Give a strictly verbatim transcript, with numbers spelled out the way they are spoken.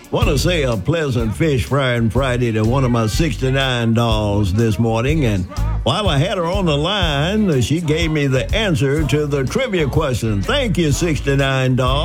Want to say a pleasant fish frying Friday to one of my sixty-nine dolls this morning. And while I had her on the line, she gave me the answer to the trivia question. Thank you, sixty-nine doll.